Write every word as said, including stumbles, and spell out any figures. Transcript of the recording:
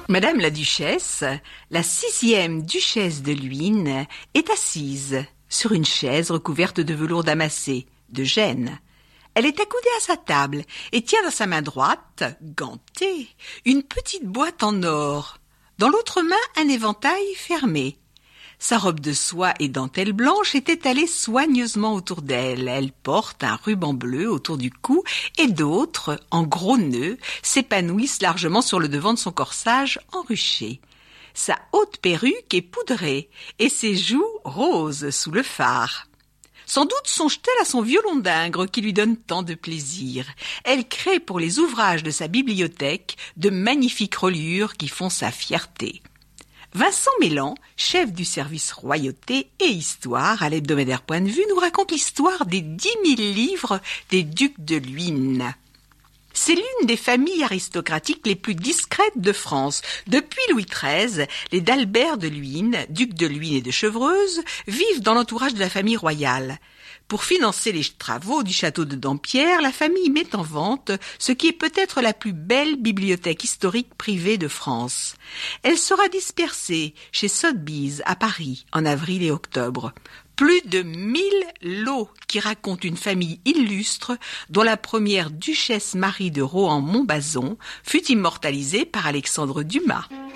Madame la Duchesse, la sixième duchesse de Luynes, est assise sur une chaise recouverte de velours damassé, de Gênes. Elle est accoudée à sa table et tient dans sa main droite, gantée, une petite boîte en or. Dans l'autre main, un éventail fermé. Sa robe de soie et dentelle blanche est étalée soigneusement autour d'elle. Elle porte un ruban bleu autour du cou et d'autres, en gros nœuds, s'épanouissent largement sur le devant de son corsage enruché. Sa haute perruque est poudrée et ses joues roses sous le fard. Sans doute songe-t-elle à son violon d'Ingres qui lui donne tant de plaisir. Elle crée pour les ouvrages de sa bibliothèque de magnifiques reliures qui font sa fierté. Vincent Mélan, chef du service Royauté et Histoire à l'hebdomadaire Point de Vue, nous raconte l'histoire des dix mille livres des ducs de Luynes. C'est l'une des familles aristocratiques les plus discrètes de France. Depuis Louis treize, les d'Albert de Luynes, duc de Luynes et de Chevreuse, vivent dans l'entourage de la famille royale. Pour financer les travaux du château de Dampierre, la famille met en vente ce qui est peut-être la plus belle bibliothèque historique privée de France. Elle sera dispersée chez Sotheby's à Paris en avril et octobre. Plus de mille lots qui racontent une famille illustre dont la première duchesse Marie de Rohan-Montbazon fut immortalisée par Alexandre Dumas.